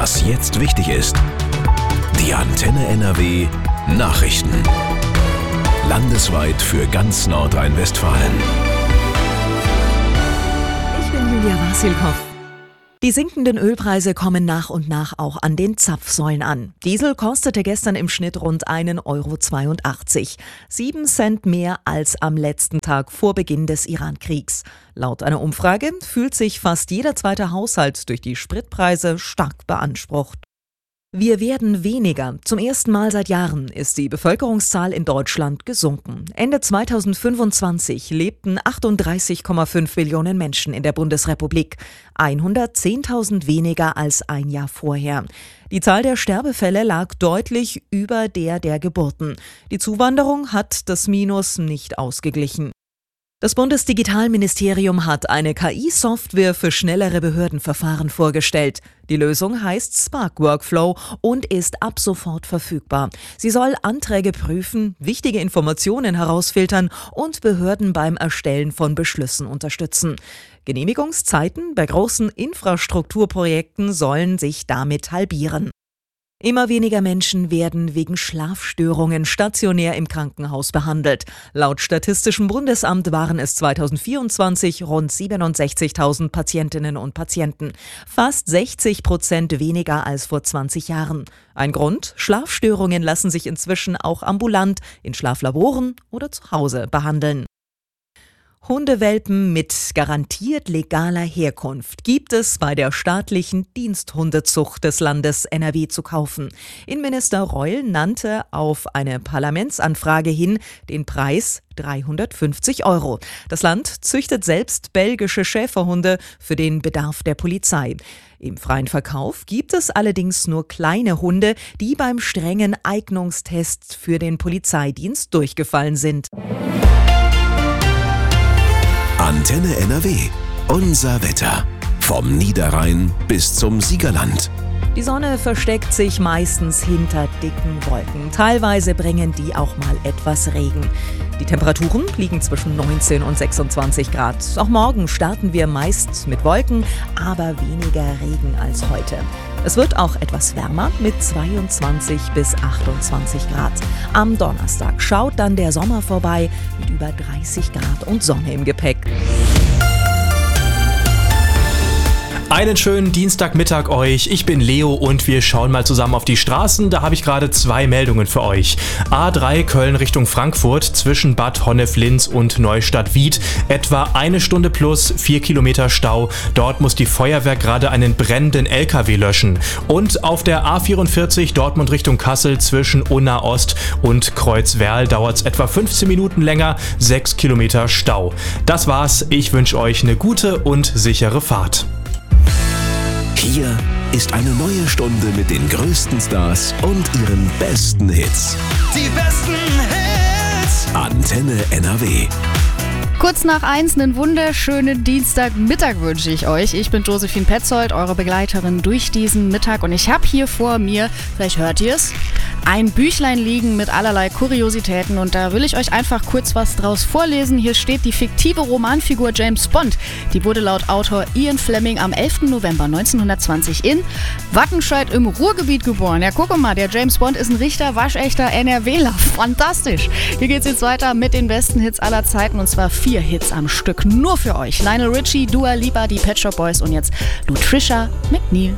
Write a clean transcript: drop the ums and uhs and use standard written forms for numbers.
Was jetzt wichtig ist. Die Antenne NRW Nachrichten. Landesweit für ganz Nordrhein-Westfalen. Ich bin Julia Wasilkow. Die sinkenden Ölpreise kommen nach und nach auch an den Zapfsäulen an. Diesel kostete gestern im Schnitt rund 1,82 €. 7 Cent mehr als am letzten Tag vor Beginn des Iran-Kriegs. Laut einer Umfrage fühlt sich fast jeder zweite Haushalt durch die Spritpreise stark beansprucht. Wir werden weniger. Zum ersten Mal seit Jahren ist die Bevölkerungszahl in Deutschland gesunken. Ende 2025 lebten 38,5 Millionen Menschen in der Bundesrepublik. 110.000 weniger als ein Jahr vorher. Die Zahl der Sterbefälle lag deutlich über der Geburten. Die Zuwanderung hat das Minus nicht ausgeglichen. Das Bundesdigitalministerium hat eine KI-Software für schnellere Behördenverfahren vorgestellt. Die Lösung heißt Spark Workflow und ist ab sofort verfügbar. Sie soll Anträge prüfen, wichtige Informationen herausfiltern und Behörden beim Erstellen von Beschlüssen unterstützen. Genehmigungszeiten bei großen Infrastrukturprojekten sollen sich damit halbieren. Immer weniger Menschen werden wegen Schlafstörungen stationär im Krankenhaus behandelt. Laut Statistischem Bundesamt waren es 2024 rund 67.000 Patientinnen und Patienten. Fast 60% weniger als vor 20 Jahren. Ein Grund? Schlafstörungen lassen sich inzwischen auch ambulant in Schlaflaboren oder zu Hause behandeln. Hundewelpen mit garantiert legaler Herkunft gibt es bei der staatlichen Diensthundezucht des Landes NRW zu kaufen. Innenminister Reul nannte auf eine Parlamentsanfrage hin den Preis 350 €. Das Land züchtet selbst belgische Schäferhunde für den Bedarf der Polizei. Im freien Verkauf gibt es allerdings nur kleine Hunde, die beim strengen Eignungstest für den Polizeidienst durchgefallen sind. Antenne NRW. Unser Wetter. Vom Niederrhein bis zum Siegerland. Die Sonne versteckt sich meistens hinter dicken Wolken. Teilweise bringen die auch mal etwas Regen. Die Temperaturen liegen zwischen 19 und 26 Grad. Auch morgen starten wir meist mit Wolken, aber weniger Regen als heute. Es wird auch etwas wärmer mit 22 bis 28 Grad. Am Donnerstag schaut dann der Sommer vorbei mit über 30 Grad und Sonne im Gepäck. Einen schönen Dienstagmittag euch. Ich bin Leo und wir schauen mal zusammen auf die Straßen. Da habe ich gerade 2 Meldungen für euch. A3 Köln Richtung Frankfurt zwischen Bad Honnef-Linz und Neustadt-Wied. Etwa 1 Stunde plus 4 Kilometer Stau. Dort muss die Feuerwehr gerade einen brennenden LKW löschen. Und auf der A44 Dortmund Richtung Kassel zwischen Unna Ost und Kreuzwerl dauert es etwa 15 Minuten länger. 6 Kilometer Stau. Das war's. Ich wünsche euch eine gute und sichere Fahrt. Hier ist eine neue Stunde mit den größten Stars und ihren besten Hits. Die besten Hits. Antenne NRW. Kurz nach 1, einen wunderschönen Dienstagmittag wünsche ich euch. Ich bin Josephine Petzold, eure Begleiterin durch diesen Mittag. Und ich habe hier vor mir, vielleicht hört ihr es, ein Büchlein liegen mit allerlei Kuriositäten. Und da will ich euch einfach kurz was draus vorlesen. Hier steht die fiktive Romanfigur James Bond. Die wurde laut Autor Ian Fleming am 11. November 1920 in Wattenscheid im Ruhrgebiet geboren. Ja, guck mal, der James Bond ist ein richter, waschechter NRWler. Fantastisch. Hier geht's jetzt weiter mit den besten Hits aller Zeiten. Und zwar 4 Hits am Stück. Nur für euch. Lionel Richie, Dua Lipa, die Pet Shop Boys und jetzt Lutricia McNeil.